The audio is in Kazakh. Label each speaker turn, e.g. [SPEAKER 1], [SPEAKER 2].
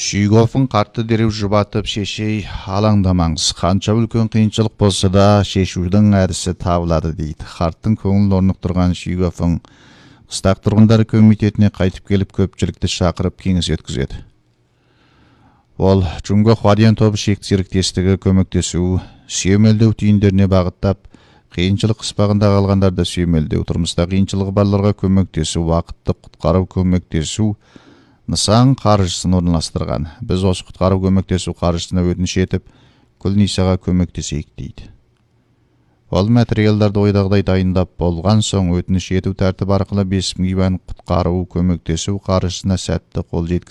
[SPEAKER 1] Шүйгофун картты дереу жұбатып шешей алаңдамаңыз. Қанша үлкен қиыншылық болса да шешудің әдісі табылады дейді. Қарттың көңіл орнықтырған Шүйгофун қыстақ тұрғындары комитетіне қайтып келіп көпшілікті шақырып кеңес өткізеді. Ол Жумго Хвадиян тобы шекті серіктестігі көмектесу, сүйемелдеу түйіндеріне бағыттап, қиыншылық қыспағында қалғандарды сүйемелдеу, тұрмыста қиыншылығы барларға көмектесу, уақытты құтқару көмектесу нысан қаржысын орналастырған. Біз осы құтқару көмектесу қаржысына өтініш етіп, Күлнисаға көмектесейік дейді. Ол материалдарды ойдағыдай дайындап болған соң өтініш ету тәртібі арқылы 5000 иван құтқару көмектесу қаржысына сәтті қол жеткізді.